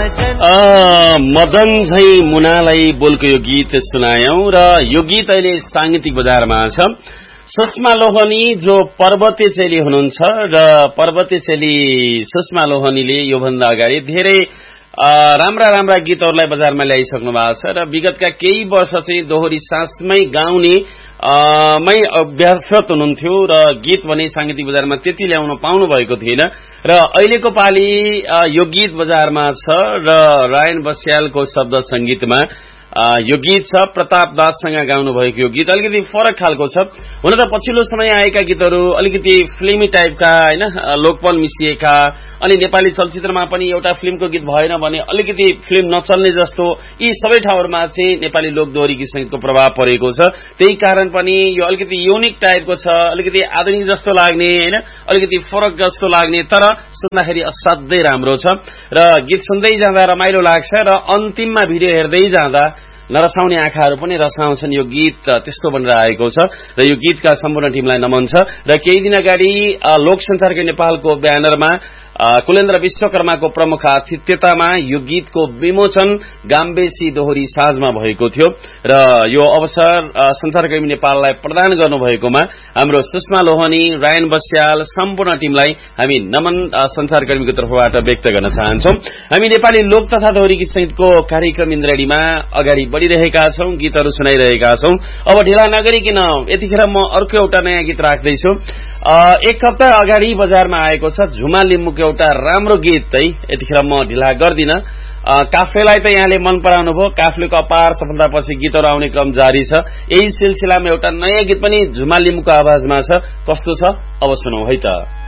मदन झै मुनालाई बोलको यो गीत सुनायौं र यो गीत अहिले सांगीतिक बजारमा छ। सुषमा लोहनी जो पर्वते चेली हुनुहुन्छ र पर्वते चेली सुषमा लोहनीले योभन्दा अगाडि धेरै राम्रा राम्रा गीतहरूलाई बजारमा ल्याइसक्नु भएको छ र विगतका केही वर्ष चाहिँ दोहोरी साँझमै गाउने मै अभ्यस्त हुनुहुन्थ्यो र गीत भने सांगीतिक बजारमा त्यति ल्याउन पाउनु भएको थिएन र अहिलेको पाली यो गीत बजारमा छ र रायन बस्यालको शब्द संगीतमा यो गीत छ। प्रताप दाससँग गाउनु भएको यो गीत अलिकति फरक खालको छ। हुन त पछिल्लो समय आएका गीतहरू अलिकति फिल्मी टाइपका हैन, लोकपन मिसिएका, अनि नेपाली चलचित्रमा पनि एउटा फिल्मको गीत भएन भने अलिकति फिल्म नचल्ने जस्तो यी सबै ठाउँहरुमा चाहिँ नेपाली लोकदोहोरी गीत संगीतको प्रभाव परेको छ। त्यही कारण पनि यो अलिकति युनिक टाइपको छ, अलिकति आधुनिक जस्तो लाग्ने हैन, अलिकति फरक जस्तो लाग्ने, तर सुन्दाखेरि असाध्यै राम्रो छ र गीत सुन्दै जाँदा रमाइलो लाग्छ र अन्तिममा भिडियो हेर्दै जाँदा नरसाउने आँखाहरू पनि रसाउँछन्। यो गीत त्यस्तो बनेर आएको छ र यो गीतका सम्पूर्ण टिमलाई नमन छ र केही दिन अगाडि लोक संसारकै नेपालको ब्यानरमा कुलेन्द्र विश्वकर्माको प्रमुख आतिथ्यतामा यो गीतको विमोचन गाम्बेसी दोहोरी साँझमा भएको थियो र यो अवसर संसारकर्मी नेपाललाई प्रदान गर्नुभएकोमा हाम्रो सुषमा लोहनी, रायन बस्याल सम्पूर्ण टिमलाई हामी नमन संसारकर्मीको तर्फबाट व्यक्त गर्न चाहन्छौं। हामी नेपाली लोक तथा दोहोरी गीत संगीतको कार्यक्रम इन्द्रेणीमा अगाडि बढ़िरहेका छौं, गीतहरू सुनाइरहेका छौं। अब ढिला नगरिकन यतिखेर म अर्को एउटा नयाँ गीत राख्दैछु। एक हप्ता अगाडि बजारमा आएको छ झुमा लिम्बुको एउटा राम्रो गीत है, यतिखेर म ढिला गर्दिन। काफ्लेलाई त यहाँले मन पराउनु भयो, काफ्लेको अपार सफलतापछि गीतहरू आउने क्रम जारी छ। यही सिलसिलामा एउटा नयाँ गीत पनि झुमा लिम्बुको आवाजमा छ, कस्तो छ अब सुनौ है त।